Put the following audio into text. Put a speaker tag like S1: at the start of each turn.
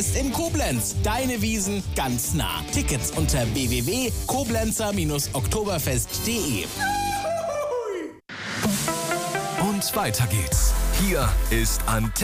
S1: ist in Koblenz. Deine Wiesn ganz nah. Tickets unter www.koblenzer-oktoberfest.de.
S2: Und weiter geht's. Hier ist Antenne.